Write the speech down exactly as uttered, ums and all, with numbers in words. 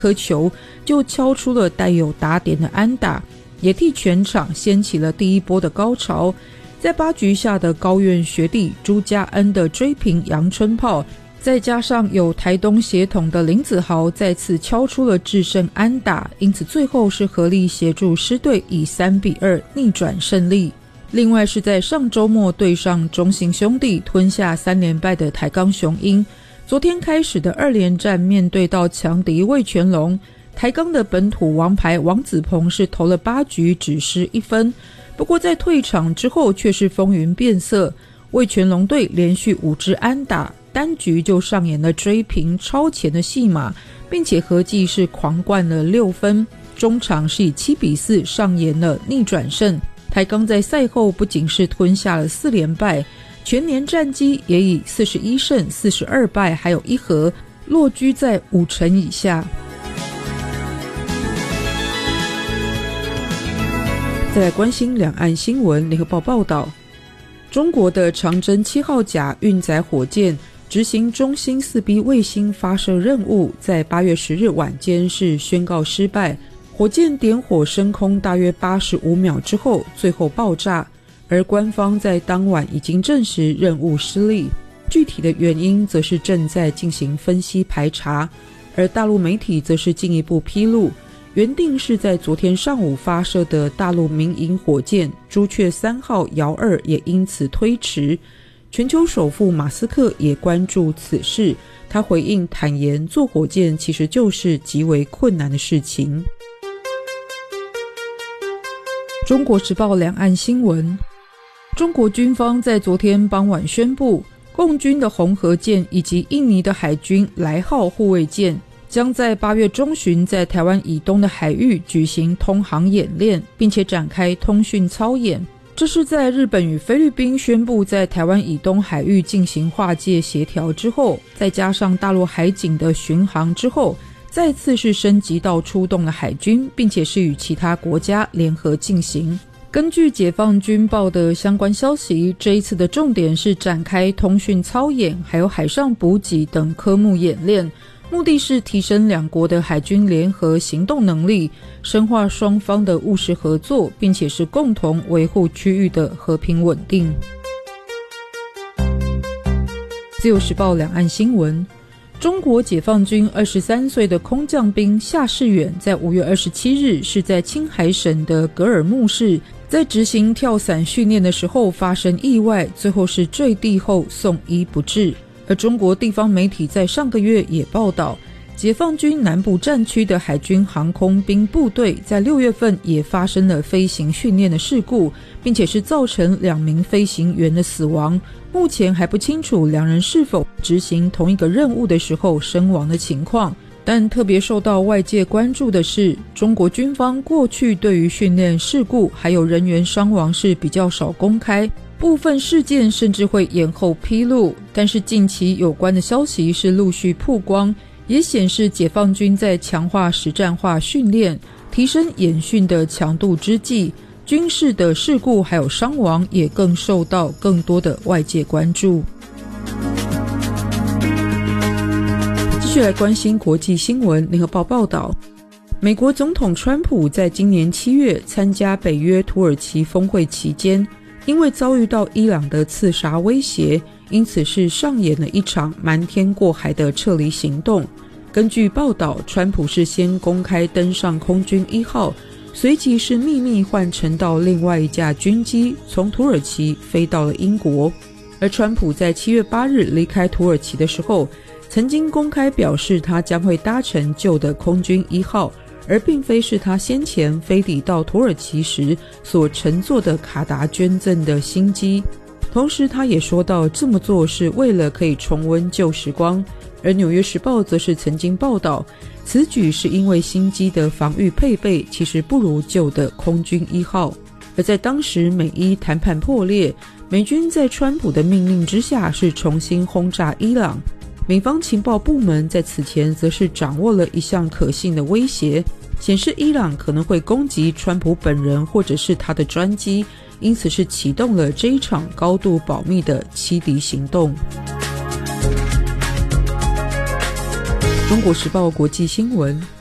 颗球就敲出了带有打点的安打，也替全场掀起了第一波的高潮。在八局下的高院学弟朱家恩的追平阳春炮，再加上有台东血统的林子豪再次敲出了制胜安打，因此最后是合力协助狮队以三比二逆转胜利。另外是在上周末对上中信兄弟吞下三连败的台钢雄鹰，昨天开始的二连战面对到强敌味全龙，台钢的本土王牌王子鹏是投了八局只失一分，不过在退场之后却是风云变色，味全龙队连续五支安打，单局就上演了追平超前的戏码，并且合计是狂灌了六分，中场是以七比四上演了逆转胜。台钢在赛后不仅是吞下了四连败，全年战绩也以四十一胜四十二败还有一和落居在五成以下。再来关心两岸新闻，联合报报道，中国的长征七号甲运载火箭执行中星四 B 卫星发射任务，在八月十日晚间是宣告失败，火箭点火升空大约八十五秒之后最后爆炸，而官方在当晚已经证实任务失利，具体的原因则是正在进行分析排查。而大陆媒体则是进一步披露，原定是在昨天上午发射的大陆民营火箭朱雀三号遥二也因此推迟。全球首富马斯克也关注此事，他回应坦言，做火箭其实就是极为困难的事情。中国时报两岸新闻，中国军方在昨天傍晚宣布，共军的红河舰以及印尼的海军来号护卫舰将在八月中旬在台湾以东的海域举行通航演练，并且展开通讯操演。这是在日本与菲律宾宣布在台湾以东海域进行划界协调之后，再加上大陆海警的巡航之后，再次是升级到出动了海军，并且是与其他国家联合进行。根据解放军报的相关消息，这一次的重点是展开通讯操演，还有海上补给等科目演练，目的是提升两国的海军联合行动能力，深化双方的务实合作，并且是共同维护区域的和平稳定。自由时报两岸新闻，中国解放军二十三岁的空降兵夏世远在五月二十七日是在青海省的格尔木市，在执行跳伞训练的时候发生意外，最后是坠地后送医不治。而中国地方媒体在上个月也报道，解放军南部战区的海军航空兵部队在六月份也发生了飞行训练的事故，并且是造成两名飞行员的死亡，目前还不清楚两人是否执行同一个任务的时候身亡的情况。但特别受到外界关注的是，中国军方过去对于训练事故还有人员伤亡是比较少公开，部分事件甚至会延后披露，但是近期有关的消息是陆续曝光，也显示解放军在强化实战化训练，提升演训的强度之际，军事的事故还有伤亡也更受到更多的外界关注。继续来关心国际新闻，联合报报道，美国总统川普在今年七月参加北约土耳其峰会期间，因为遭遇到伊朗的刺杀威胁，因此是上演了一场瞒天过海的撤离行动。根据报道，川普是先公开登上空军一号，随即是秘密换乘到另外一架军机，从土耳其飞到了英国。而川普在七月八日离开土耳其的时候，曾经公开表示他将会搭乘旧的空军一号，而并非是他先前飞抵到土耳其时所乘坐的卡达捐赠的新机。同时他也说到，这么做是为了可以重温旧时光。而纽约时报则是曾经报道，此举是因为新机的防御配备其实不如旧的空军一号。而在当时美伊谈判破裂，美军在川普的命令之下是重新轰炸伊朗，美方情报部门在此前则是掌握了一项可信的威胁，显示伊朗可能会攻击川普本人或者是他的专机，因此是启动了这一场高度保密的欺敌行动。中国时报国际新闻，